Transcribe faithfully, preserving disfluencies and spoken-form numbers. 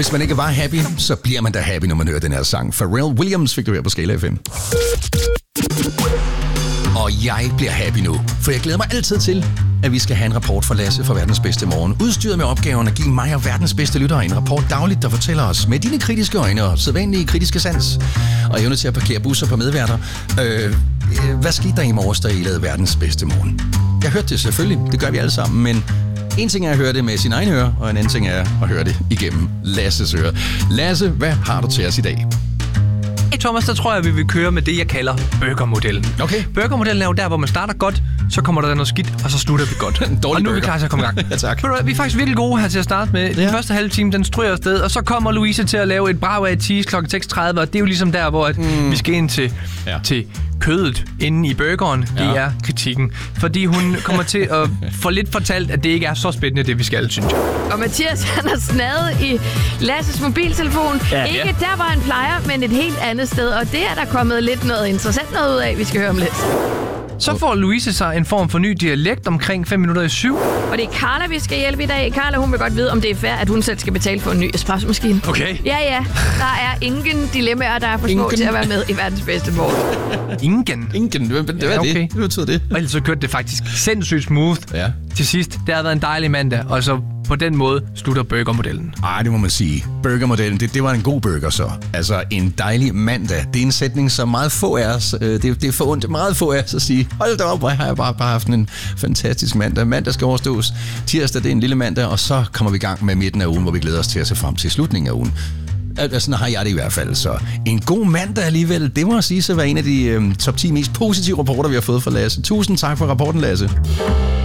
hvis man ikke var happy, så bliver man da happy, når man hører den her sang. Pharrell Williams fik du her på Skala F M. Og jeg bliver happy nu, for jeg glæder mig altid til, at vi skal have en rapport fra Lasse fra Verdens Bedste Morgen. Udstyret med opgaven at give mig og verdens bedste lyttere en rapport dagligt, der fortæller os med dine kritiske øjne og sædvanlige kritiske sans og evne til at parkere busser på medværter. Øh, hvad skete der i morges, da I lavede Verdens Bedste Morgen? Jeg hørte det selvfølgelig, det gør vi alle sammen, men en ting er at høre det med sin egen øre, og en anden ting er at høre det igennem Lasses øre. Lasse, hvad har du til os i dag? Hey Thomas, der tror jeg, vi vil køre med det, jeg kalder burgermodellen. Okay. Burgermodellen er jo der, hvor man starter godt, så kommer der noget skidt, og så slutter vi godt. Og nu er vi klar til at komme i gang. Ja, tak. Vi er faktisk virkelig gode her til at starte med. Den ja. første halve time, den stryger afsted, og så kommer Louise til at lave et brag af tease klokken seks tredive, og det er jo ligesom der, hvor at mm. vi skal ind til, ja. til kødet inde i burgeren. Det ja. er kritikken. Fordi hun kommer til at få lidt fortalt, at det ikke er så spændende, det vi skal, synes jeg. Og Mathias, han har snadet i Lasses mobiltelefon. Ja, ikke ja. der, hvor han plejer, men et helt andet sted. Og det er der kommet lidt noget interessant noget ud af, vi skal høre om lidt. Så får Louise sig en form for ny dialekt omkring fem minutter i syv. Og det er Carla, vi skal hjælpe i dag. Carla, hun vil godt vide, om det er fair, at hun selv skal betale for en ny espressomaskine. Okay. Ja, ja. Der er ingen dilemmaer, der er for små til at være med i Verdens Bedste Morgen. Ingen? Ingen? Hvad det, ja, okay. det? Hvad betyder det? Og ellers så kørte det faktisk sindssygt smooth ja. til sidst. Det har været en dejlig mandag, og så på den måde slutter burgermodellen. Ej, det må man sige. Burgermodellen, det, det var en god burger så. Altså en dejlig mandag. Det er en sætning, som meget få af os, øh, det, det er for ondt, meget få af os at sige, hold da op, hvor har jeg bare, bare haft en fantastisk mandag. Mandag skal overstås. Tirsdag, det er en lille mandag, og så kommer vi i gang med midten af ugen, hvor vi glæder os til at se frem til slutningen af ugen. Altså, sådan har jeg det i hvert fald. Så en god mandag alligevel, det må jeg sige, så være en af de øh, top ti mest positive rapporter, vi har fået fra Lasse. Tusind tak for rapporten, Lasse.